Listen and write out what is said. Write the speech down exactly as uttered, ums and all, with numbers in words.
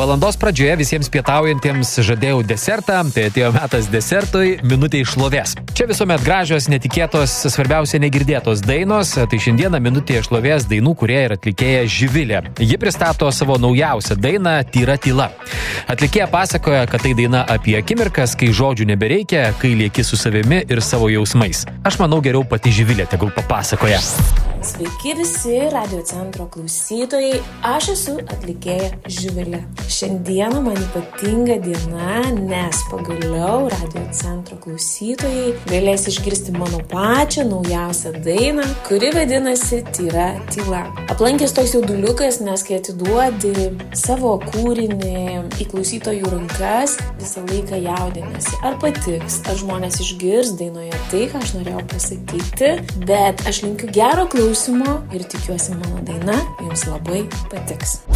Valandos pradžioje visiems pietaujantiems žadėjau desertą, tai atėjo metas desertui, minutė šlovės. Čia visuomet gražios, netikėtos, svarbiausia negirdėtos dainos, tai šiandieną minutė šlovės dainų kūrėja ir atlikėja Živilė. Ji pristato savo naujausią dainą Tyra tyla. Atlikėja pasakoja, kad tai daina apie akimirkas, kai žodžių nebereikia, kai lieki su savimi ir savo jausmais. Aš manau, geriau pati Živilė tegul papasakoja. Sveiki visi Radio Centro klausytojai, aš esu atlikėja Živilė. Šiandieną man ypatinga diena, nes pagaliau Radio Centro klausytojai galės išgirsti mano pačią naujausią dainą, kuri vadinasi Tyra tyla. Aplankęs toks jauduliukas, nes kai atiduodi savo kūrinį į klausytojų rankas, visą laiką jaudinasi. Ar patiks, ar žmonės išgirs dainoje tai, ką aš norėjau pasakyti, bet aš linkiu gero klausimo ir tikiuosi mano daina jums labai patiks.